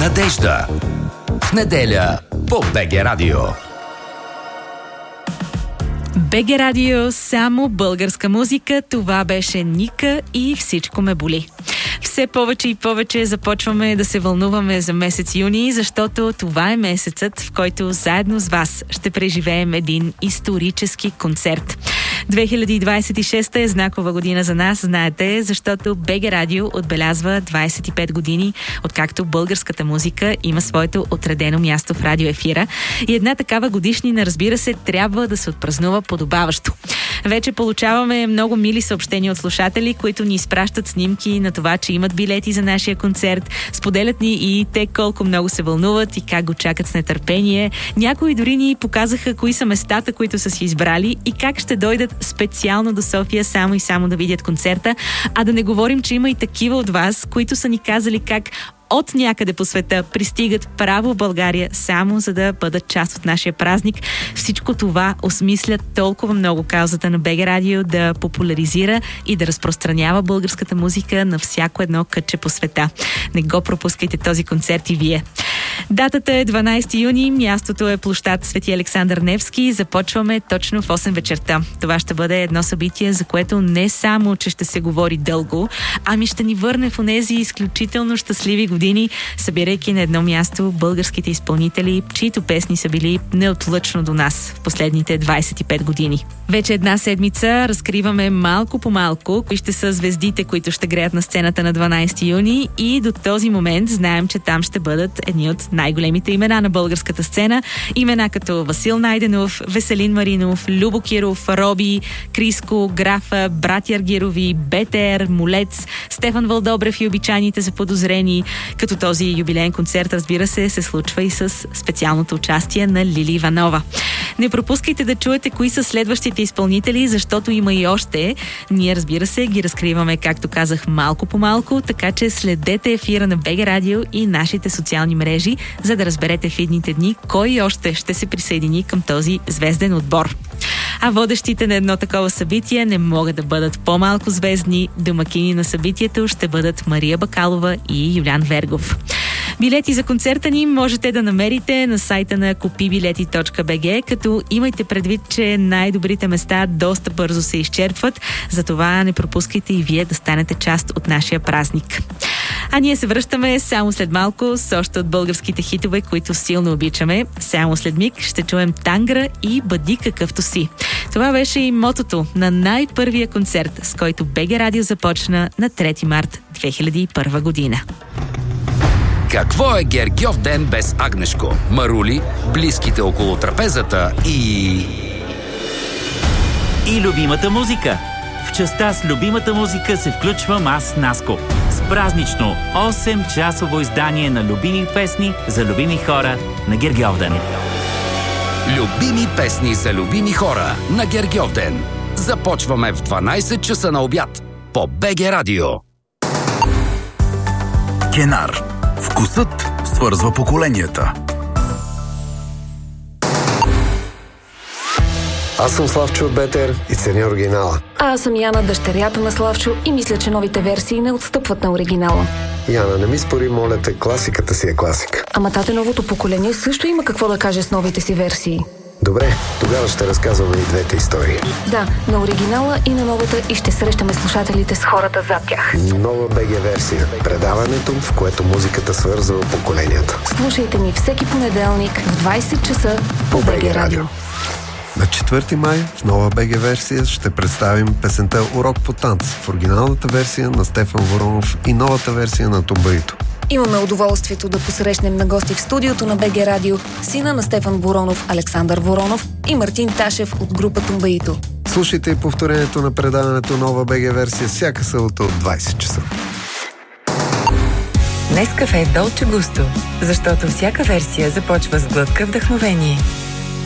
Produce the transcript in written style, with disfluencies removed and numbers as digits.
Надежда. В неделя по БГ Радио. БГ Радио, само българска музика. Това беше Ника и Всичко ме боли. Все повече и повече започваме да се вълнуваме за месец юни, защото това е месецът, в който заедно с вас ще преживеем един исторически концерт. 2026 е знакова година за нас, знаете, защото БГ Радио отбелязва 25 години, откакто българската музика има своето отредено място в радиоефира. И една такава годишнина, разбира се, трябва да се отпразнува подобаващо. Вече получаваме много мили съобщения от слушатели, които ни изпращат снимки на това, че имат билети за нашия концерт. Споделят ни и те колко много се вълнуват и как го чакат с нетърпение. Някои дори ни показаха кои са местата, които са си избрали и как ще дойдат специално до София само и само да видят концерта. А да не говорим, че има и такива от вас, които са ни казали как от някъде по света пристигат право в България само за да бъдат част от нашия празник. Всичко това осмислят толкова много каузата на БГ Радио да популяризира и да разпространява българската музика на всяко едно кътче по света. Не го пропускайте този концерт и вие. Датата е 12 юни, мястото е площад Свети Александър Невски. Започваме точно в 8 вечерта. Това ще бъде едно събитие, за което не само, че ще се говори дълго, ами ще ни върне в онези изключително щастливи години, събирайки на едно място българските изпълнители, чието песни са били неотлъчно до нас в последните 25 години. Вече една седмица разкриваме малко по малко кои ще са звездите, които ще греят на сцената на 12 юни и до този момент знаем, че там ще бъдат едни от най-големите имена на българската сцена. Имена като Васил Найденов, Веселин Маринов, Любо Киров, Роби, Криско, Графа, братя Аргирови, БТР, Молец, Стефан Вълдобрев и обичайните заподозрени. Като този юбилеен концерт, разбира се, се случва и с специалното участие на Лили Иванова. Не пропускайте да чуете кои са следващите изпълнители, защото има и още. Ние, разбира се, ги разкриваме, както казах, малко по малко, така че следете ефира на БГ Радио и нашите социални мрежи, за да разберете в идните дни кой още ще се присъедини към този звезден отбор. А водещите на едно такова събитие не могат да бъдат по-малко звездни. Домакини на събитието ще бъдат Мария Бакалова и Юлян Вергов. Билети за концерта ни можете да намерите на сайта на kupibileti.bg, като имайте предвид, че най-добрите места доста бързо се изчерпват, затова не пропускайте и вие да станете част от нашия празник. А ние се връщаме само след малко с още от българските хитове, които силно обичаме. Само след миг ще чуем Тангра и Бъди какъвто си. Това беше и мотото на най-първия концерт, с който БГ Радио започна на 3 март 2001 година. Какво е Гергьов ден без Агнешко, Марули, близките около трапезата и любимата музика. В частта с любимата музика се включвам аз, Наско. С празнично 8-часово издание на любими песни за любими хора на Гергьов ден. Любими песни за любими хора на Гергьов ден. Започваме в 12 часа на обяд по БГ Радио. Кенар. Вкусът свързва поколенията. Аз съм Славчо от БТР и ценя оригинала. А аз съм Яна, дъщерята на Славчо и мисля, че новите версии не отстъпват на оригинала. Яна, не ми спори, моля те, класиката си е класика. Ама тате, новото поколение също има какво да каже с новите си версии. Добре, тогава ще разказваме и двете истории. Да, на оригинала и на новата и ще срещаме слушателите с хората зад тях. Нова БГ версия. Предаването, в което музиката свързва поколенията. Слушайте ни всеки понеделник в 20 часа по БГ Радио. На 4 май в нова БГ версия ще представим песента "Урок по танц" в оригиналната версия на Стефан Воронов и новата версия на Тумбаито. Имаме удоволствието да посрещнем на гости в студиото на БГ Радио сина на Стефан Воронов, Александър Воронов и Мартин Ташев от група Тумбаито. Слушайте и повторението на предаването "Нова БГ версия" всяка събота от 20 часа. Нескафе Долче Густо, защото всяка версия започва с глътка вдъхновение.